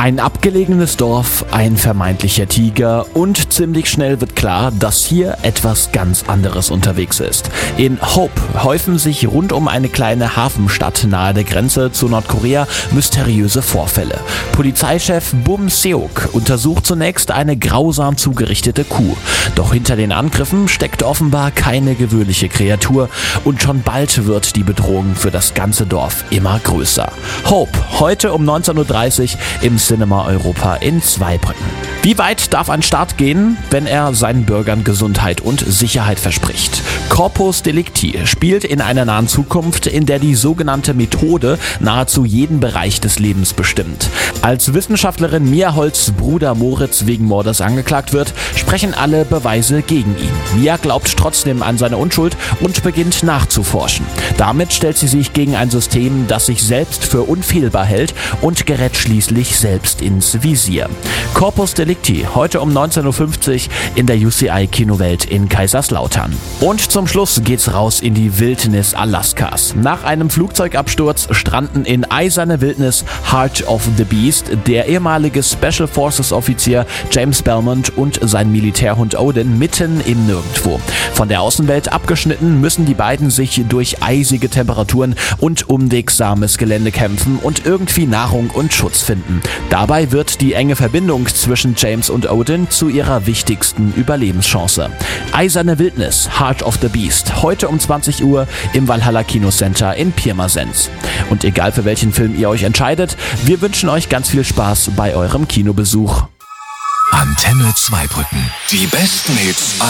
Ein abgelegenes Dorf, ein vermeintlicher Tiger und ziemlich schnell wird klar, dass hier etwas ganz anderes unterwegs ist. In Hope häufen sich rund um eine kleine Hafenstadt nahe der Grenze zu Nordkorea mysteriöse Vorfälle. Polizeichef Bum Seok untersucht zunächst eine grausam zugerichtete Kuh. Doch hinter den Angriffen steckt offenbar keine gewöhnliche Kreatur und schon bald wird die Bedrohung für das ganze Dorf immer größer. Hope, heute um 19:30 Uhr im Cinema Europa in Zweibrücken. Wie weit darf ein Staat gehen, wenn er seinen Bürgern Gesundheit und Sicherheit verspricht? Corpus Delicti spielt in einer nahen Zukunft, in der die sogenannte Methode nahezu jeden Bereich des Lebens bestimmt. Als Wissenschaftlerin Mia Holz' Bruder Moritz wegen Mordes angeklagt wird, sprechen alle Beweise gegen ihn. Mia glaubt trotzdem an seine Unschuld und beginnt nachzuforschen. Damit stellt sie sich gegen ein System, das sich selbst für unfehlbar hält und gerät schließlich selbst ins Visier. Corpus Delicti, heute um 19:50 Uhr in der UCI Kinowelt in Kaiserslautern. Und zum Schluss geht's raus in die Wildnis Alaskas. Nach einem Flugzeugabsturz stranden in eiserner Wildnis Heart of the Beast der ehemalige Special Forces Offizier James Belmont und sein Militärhund Odin mitten im Nirgendwo. Von der Außenwelt abgeschnitten müssen die beiden sich durch eisige Temperaturen und unwegsames Gelände kämpfen und irgendwie Nahrung und Schutz finden. Dabei wird die enge Verbindung zwischen James und Odin zu ihrer wichtigsten Überlebenschance. Eiserne Wildnis, Heart of the Beast, heute um 20 Uhr im Valhalla Kinocenter in Pirmasens. Und egal für welchen Film ihr euch entscheidet, wir wünschen euch ganz viel Spaß bei eurem Kinobesuch. Antenne Zweibrücken. Die besten Hits